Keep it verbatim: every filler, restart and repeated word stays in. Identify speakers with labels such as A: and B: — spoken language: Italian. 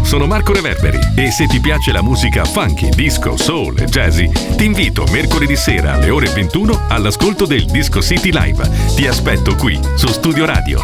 A: sono Marco Reverberi e se ti piace la musica funky, disco, soul e jazzy, ti invito mercoledì sera alle ore ventuno all'ascolto del Disco City Live. Ti aspetto qui su Studio Radio.